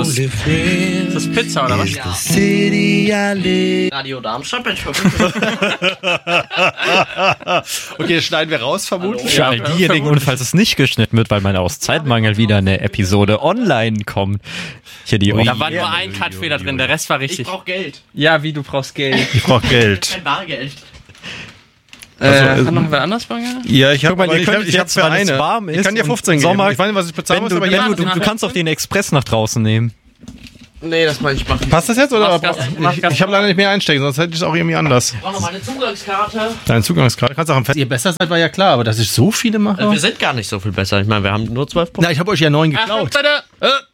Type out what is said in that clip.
Ist das Pizza oder was? Radio Darmstadt. Okay, das schneiden wir raus, vermutlich. Für all diejenigen, und falls es nicht geschnitten wird, weil meine aus Zeitmangel wieder eine Episode online kommt. Hier die Da war nur ein Cut-Fehler drin, der Rest war richtig. Ich brauch Geld. Ja, wie, du brauchst Geld. Ich brauche Geld. Kein Bargeld. Hat noch wer anders Bargeld? Ja, ich habe ihr könnt jetzt, weil es warm ist, Ich kann dir 15 und geben. Sommer- Ich weiß nicht, was ich bezahlen muss, aber du kannst auch den Express nach draußen nehmen. Nee, das mal ich machen. passt das jetzt? Oder? Mach Gas. Ich habe leider nicht mehr einstecken, sonst hätte ich es auch irgendwie anders. Ich brauch noch meine Zugangskarte. Deine Zugangskarte. Kannst auch am Fest. Ihr besser seid, war ja klar, aber dass ich so viele mache. Wir sind gar nicht so viel besser. Ich meine, wir haben nur 12 Punkte. Na, ich habe euch ja 9 Achtung, geklaut. bitte!